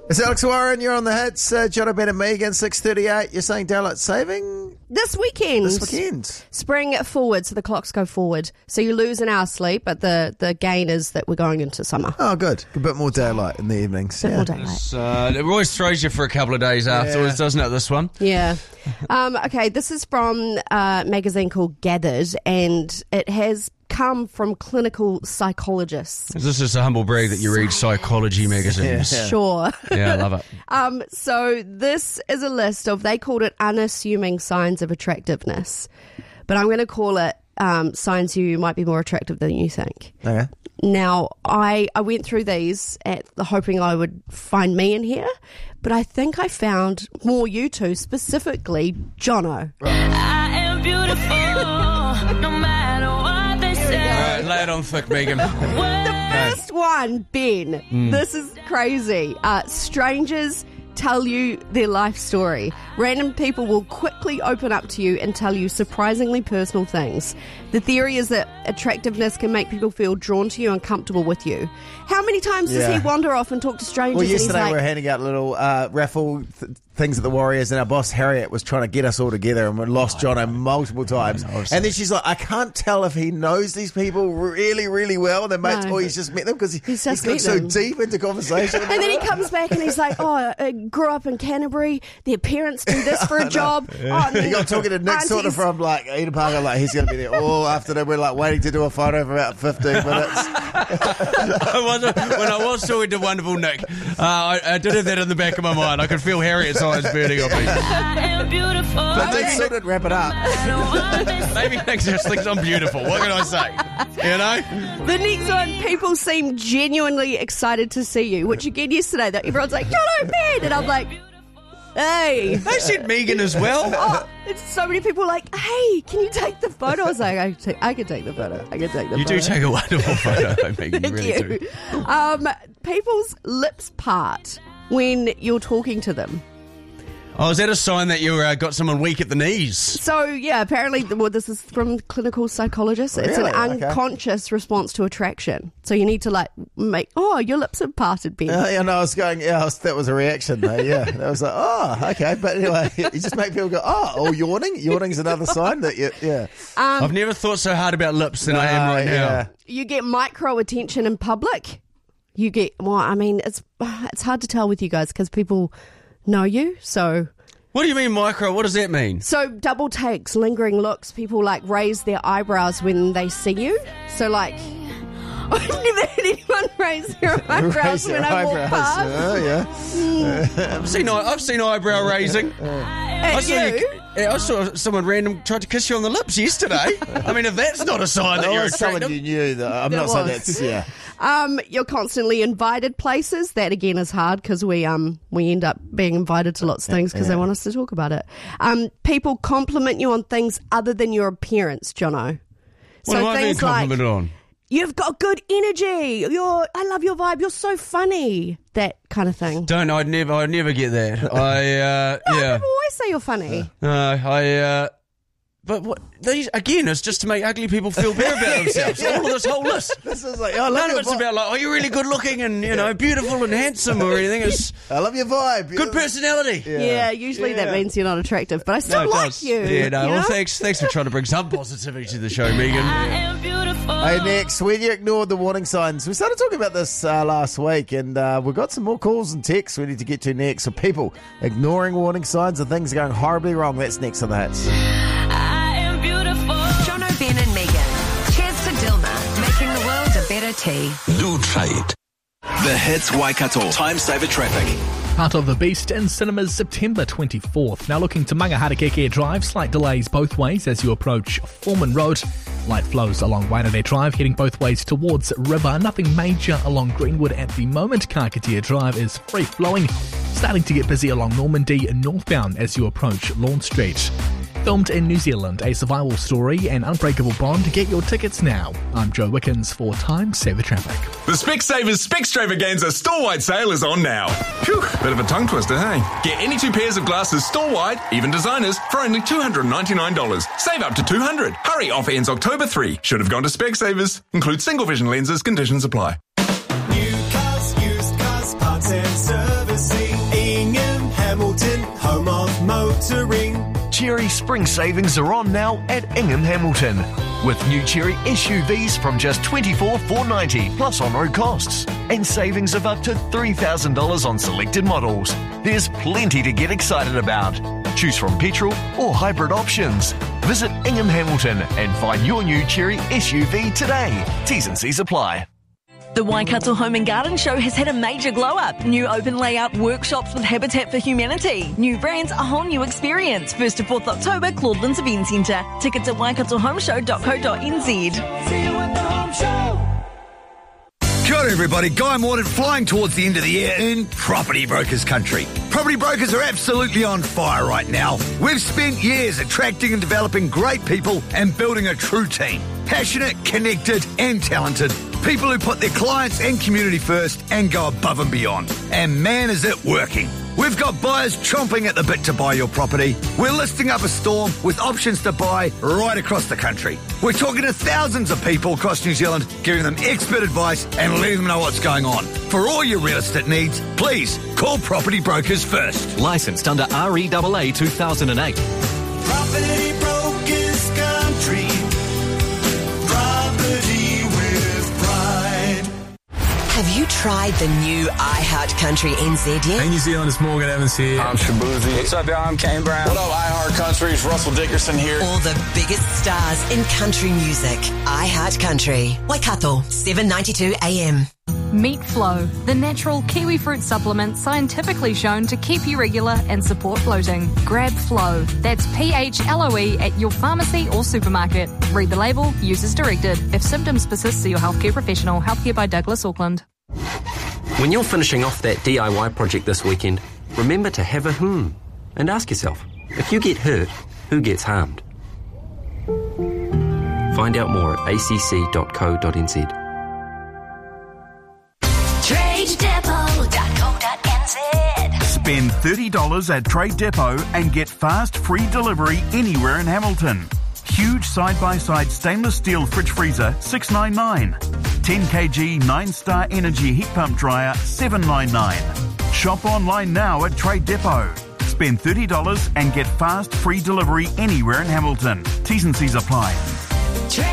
It's Alex Warren, you're on the hits. Jono Bennett, Megan, 6:38. You're saying daylight saving? This weekend. Spring forward, so the clocks go forward. So you lose an hour's sleep, but the gain is that we're going into summer. Oh, good. A bit more daylight in the evenings. More daylight. It always throws you for a couple of days afterwards, doesn't it, this one? Yeah. Okay, this is from a magazine called Gathered, and it has come from clinical psychologists. Is this just a humble brag that you read psychology magazines? Yeah. Sure. Yeah, I love it. So this is a list of, they called it unassuming signs of attractiveness, but I'm going to call it signs you might be more attractive than you think. Okay. Now, I went through these hoping I would find me in here, but I think I found more you two, specifically Jono. I am beautiful, no matter what they say. All right, lay it on thick, Megan. The first one, Ben. This is crazy. Strangers tell you their life story. Random people will quickly open up to you and tell you surprisingly personal things. The theory is that attractiveness can make people feel drawn to you and comfortable with you. How many times does he wander off and talk to strangers? Well, yesterday and he's we were handing out little raffle things at the Warriors, and our boss Harriet was trying to get us all together, and we lost Jono multiple times. And then she's like, I can't tell if he knows these people really, really well, and their mates, or he's just met them because he's got so deep into conversation. And then he comes back and he's like, I grew up in Canterbury. Their parents do this for a job. He got talking to Nick sort of from like Eden Parker, like he's going to be there all afternoon. We're like waiting to do a photo for about 15 minutes. When I was talking to wonderful Nick, I did have that in the back of my mind. I could feel Harriet's eyes burning on me. I am beautiful. But they sort of wrap it up. Maybe Nick just thinks I'm beautiful. What can I say? You know? The next one, people seem genuinely excited to see you, which again yesterday, that everyone's like, Jono, Ben! And I'm like, hey. They said Megan as well. It's so many people like, hey, can you take the photo? I was like, I can take the photo. You do take a wonderful photo, Megan. You really do. People's lips part when you're talking to them. Oh, is that a sign that you got someone weak at the knees? So, yeah, apparently, this is from clinical psychologists. It's an unconscious response to attraction. So you need to, your lips have parted, Ben. I was going, that was a reaction, though, yeah. That was like, okay. But anyway, you just make people go, yawning? Yawning's another sign that, I've never thought so hard about lips than I am right now. You get micro attention in public. You get, it's hard to tell with you guys because people know you, so... What do you mean micro? What does that mean? So double takes, lingering looks, people raise their eyebrows when they see you. So I've never had anyone raise their eyebrows when I walk past. I've seen eyebrow raising. I saw someone random tried to kiss you on the lips yesterday. I mean, if that's not a sign that you're attractive. Someone you knew, though. I'm not saying that's, You're constantly invited places. That again is hard because we end up being invited to lots of things because they want us to talk about it. People compliment you on things other than your appearance, Jono. What am I being complimented on? You've got good energy. I love your vibe. You're so funny. That kind of thing. I'd never get that. People always say you're funny. But what these again is just to make ugly people feel better about themselves. All of this whole list. This is like, none of it's about you're really good looking and beautiful and handsome or anything. It's I love your vibe. Good personality. Yeah, usually that means you're not attractive, but I still like you. Yeah, no. Well, thanks for trying to bring some positivity to the show, Megan. I am beautiful. Hey, next, when you ignored the warning signs, we started talking about this last week, and we've got some more calls and texts we need to get to next. So people ignoring warning signs and things going horribly wrong. That's next on the Hits. Jono, Ben and Megan. Cheers to Dilma, making the world a better tea. Do try it. The Hits Waikato Time Saver Traffic. Heart of the Beast in cinemas September 24th. Now looking to Mangaharakeke Drive, slight delays both ways as you approach Foreman Road. Light flows along Waitanere Drive, heading both ways towards River. Nothing major along Greenwood at the moment. Kakatea Drive is free flowing. Starting to get busy along Normandy and northbound as you approach Lawn Street. Filmed in New Zealand, a survival story and unbreakable bond. Get your tickets now. I'm Joe Wickens for Time Saver Traffic. The Specsavers Specstravaganza store-wide sale is on now. Phew, bit of a tongue twister, hey? Get any two pairs of glasses store-wide, even designers, for only $299. Save up to $200. Hurry, offer ends October 3. Should have gone to Specsavers. Includes single vision lenses, conditions apply. New cars, used cars, parts and servicing. Chery Spring savings are on now at Ingham Hamilton, with new Chery SUVs from just $24,490 plus on-road costs, and savings of up to $3,000 on selected models. There's plenty to get excited about. Choose from petrol or hybrid options. Visit Ingham Hamilton and find your new Chery SUV today. T's and C's apply. The Waikato Home and Garden Show has had a major glow-up. New open layout workshops with Habitat for Humanity. New brands, a whole new experience. 1st to 4th October, Claudelands Event Centre. Tickets at waikatohomeshow.co.nz. See you at the home show. Kia ora everybody, Guy Mordaunt flying towards the end of the year in Property Brokers country. Property brokers are absolutely on fire right now. We've spent years attracting and developing great people and building a true team. Passionate, connected and talented. People who put their clients and community first and go above and beyond. And man, is it working. We've got buyers chomping at the bit to buy your property. We're listing up a storm with options to buy right across the country. We're talking to thousands of people across New Zealand, giving them expert advice and letting them know what's going on. For all your real estate needs, please call Property Brokers first. Licensed under REAA 2008. Property Brokers country. Property with pride. Have you tried the new iHeart Country NZ yet? Hey New Zealand, it's Morgan Evans here. I'm Shabuzi. What's up, y'all? I'm Kane Brown. What up, iHeart Country? It's Russell Dickerson here. All the biggest stars in country music. iHeart Country. Waikato, 7:92 AM. Meat Flow, the natural kiwi fruit supplement scientifically shown to keep you regular and support bloating. Grab Flow. That's PHLOE at your pharmacy or supermarket. Read the label, use as directed. If symptoms persist, see your healthcare professional. Healthcare by Douglas Auckland. When you're finishing off that DIY project this weekend, remember to have a and ask yourself, if you get hurt, who gets harmed? Find out more at acc.co.nz. TradeDepot.co.nz. Spend $30 at Trade Depot and get fast free delivery anywhere in Hamilton. Huge side-by-side stainless steel fridge freezer, $699. 10 kg 9-star energy heat pump dryer, $799. Shop online now at Trade Depot. Spend $30 and get fast free delivery anywhere in Hamilton. T's and C's apply.